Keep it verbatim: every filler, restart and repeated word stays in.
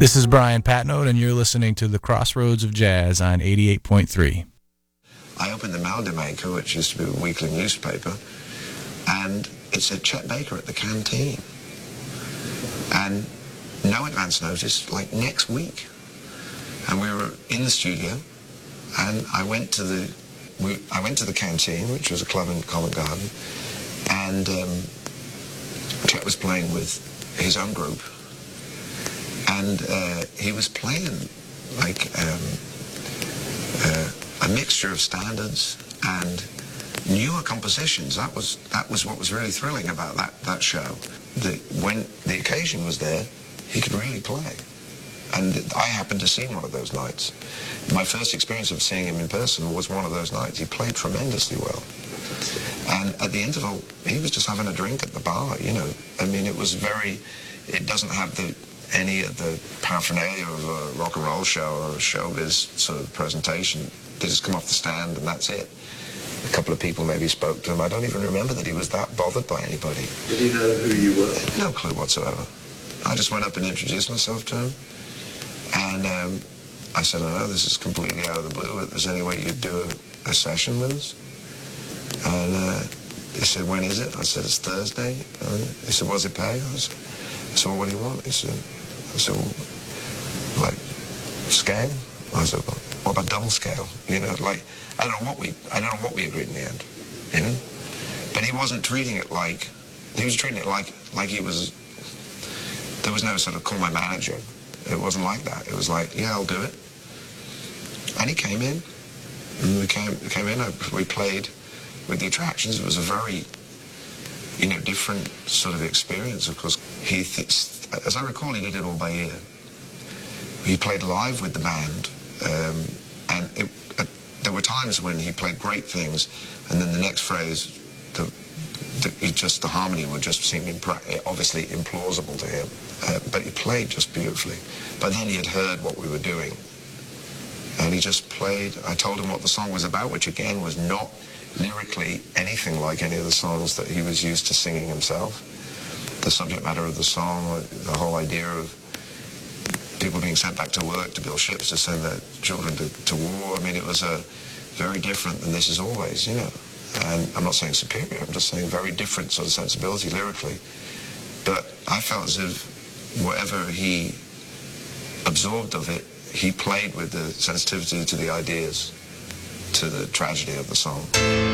This is Brian Patnode, and you're listening to the Crossroads of Jazz on eighty-eight point three. I opened the Melody Maker, which used to be a weekly newspaper, and it said Chet Baker at the Canteen. And no advance notice, like next week. And we were in the studio, and I went to the we, I went to the Canteen, which was a club in Covent Garden, and um, Chet was playing with his own group. And uh, he was playing like um, uh, a mixture of standards and newer compositions. That was that was what was really thrilling about that that show. That when the occasion was there, he could really play. And I happened to see one of those nights. My first experience of seeing him in person was one of those nights. He played tremendously well. And at the interval, he was just having a drink at the bar. You know, I mean, it was very. It doesn't have the. any of the paraphernalia of a rock and roll show or a showbiz sort of presentation. They just come off the stand and that's it. A couple of people maybe spoke to him. I don't even remember that he was that bothered by anybody. Did he know who you were? No clue whatsoever. I just went up and introduced myself to him. And um, I said, I know this is completely out of the blue, but there's any way you'd do a, a session with us? And uh, he said, when is it? I said, it's Thursday. And he said, what does it pay? I said, so what do you want? He said, I said, well, like, scale? I said, well, what about double scale? You know, like, I don't know what we, I don't know what we agreed in the end, you know? But he wasn't treating it like, he was treating it like, like he was, there was no sort of call my manager. It wasn't like that. It was like, yeah, I'll do it. And he came in, and we came, came in, we played with the Attractions. It was a very, you know, different sort of experience. Of course, he, th as I recall, he did it all by ear. He played live with the band, um, and it, uh, there were times when he played great things, and then the next phrase, the, the, it just the harmony would just seem impra obviously implausible to him. Uh, but he played just beautifully. But then he had heard what we were doing, and he just played. I told him what the song was about, which again was not lyrically anything like any of the songs that he was used to singing himself. The subject matter of the song, the whole idea of people being sent back to work to build ships to send their children to, to war. I mean, it was a very different than This Is Always, you know. And I'm not saying superior, I'm just saying very different sort of sensibility lyrically. But I felt as if whatever he absorbed of it, he played with the sensitivity to the ideas, to the tragedy of the song.